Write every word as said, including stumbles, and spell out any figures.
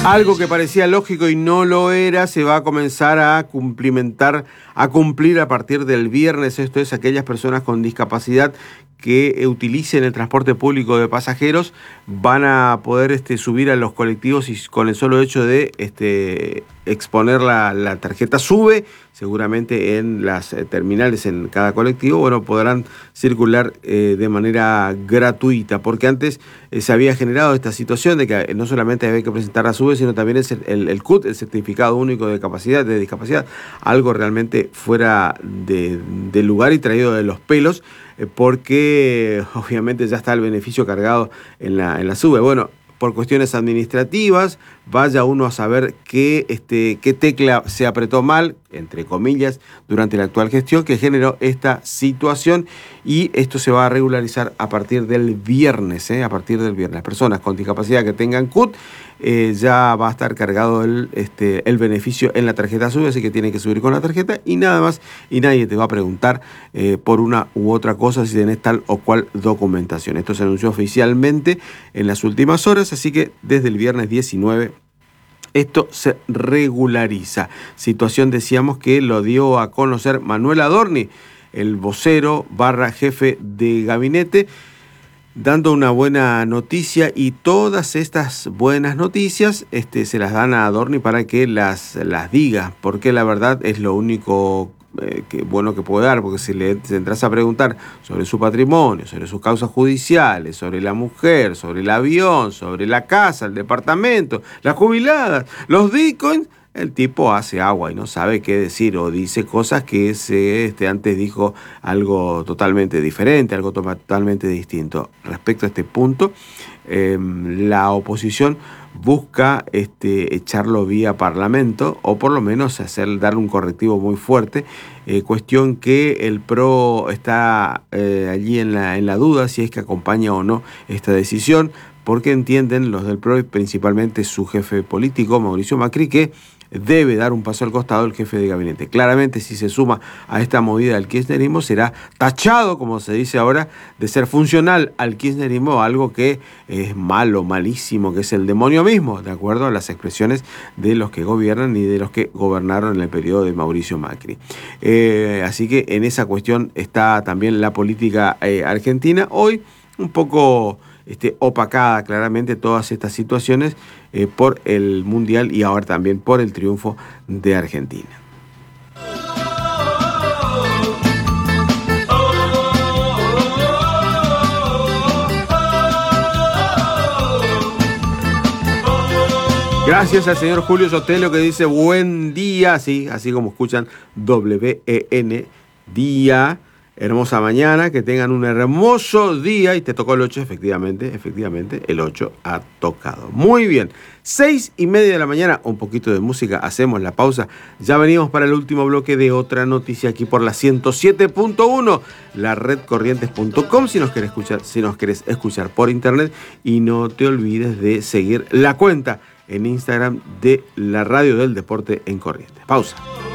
Algo que parecía lógico y no lo era, se va a comenzar a cumplimentar, a cumplir a partir del viernes. Esto es, aquellas personas con discapacidad que utilicen el transporte público de pasajeros van a poder este, subir a los colectivos y con el solo hecho de este, exponer la, la tarjeta SUBE, seguramente en las eh, terminales en cada colectivo, bueno, podrán circular eh, de manera gratuita, porque antes eh, se había generado esta situación de que no solamente había que presentar la SUBE, sino también el, el, el C U T, el Certificado Único de Capacidad, de Discapacidad, algo realmente fuera de, de lugar y traído de los pelos, porque obviamente ya está el beneficio cargado en la, en la SUBE. Bueno, por cuestiones administrativas, vaya uno a saber qué, este, qué tecla se apretó mal, entre comillas, durante la actual gestión que generó esta situación, y esto se va a regularizar a partir del viernes, ¿eh? a partir del viernes. Las personas con discapacidad que tengan C U T, eh, ya va a estar cargado el, este, el beneficio en la tarjeta SUBE, así que tiene que subir con la tarjeta y nada más, y nadie te va a preguntar eh, por una u otra cosa si tenés tal o cual documentación. Esto se anunció oficialmente en las últimas horas, así que desde el viernes diecinueve esto se regulariza. Situación, decíamos, que lo dio a conocer Manuel Adorni, el vocero barra jefe de gabinete, dando una buena noticia, y todas estas buenas noticias este, se las dan a Adorni para que las, las diga, porque la verdad es lo único eh, que, bueno que puede dar, porque si le si entras a preguntar sobre su patrimonio, sobre sus causas judiciales, sobre la mujer, sobre el avión, sobre la casa, el departamento, las jubiladas, los bitcoins, el tipo hace agua y no sabe qué decir, o dice cosas que se, este, antes dijo algo totalmente diferente, algo totalmente distinto. Respecto a este punto, eh, la oposición busca este, echarlo vía parlamento, o por lo menos hacer, darle un correctivo muy fuerte, eh, cuestión que el P R O está eh, allí en la, en la duda si es que acompaña o no esta decisión, porque entienden los del P R O y principalmente su jefe político, Mauricio Macri, que debe dar un paso al costado el jefe de gabinete. Claramente, si se suma a esta movida del kirchnerismo, será tachado, como se dice ahora, de ser funcional al kirchnerismo, algo que es malo, malísimo, que es el demonio mismo, de acuerdo a las expresiones de los que gobiernan y de los que gobernaron en el periodo de Mauricio Macri. Eh, así que en esa cuestión está también la política eh, argentina. Hoy un poco Este, opacada claramente todas estas situaciones eh, por el Mundial y ahora también por el triunfo de Argentina. Gracias al señor Julio Sotelo, que dice buen día, sí, así como escuchan, W E N, día. Hermosa mañana, que tengan un hermoso día. Y te tocó el ocho, efectivamente, efectivamente, el ocho ha tocado. Muy bien, seis y media de la mañana, un poquito de música, hacemos la pausa. Ya venimos para el último bloque de Otra Noticia aquí por la ciento siete punto uno, la red corrientes punto com, si nos querés escuchar, si nos querés escuchar por internet. Y no te olvides de seguir la cuenta en Instagram de la Radio del Deporte en Corrientes. Pausa.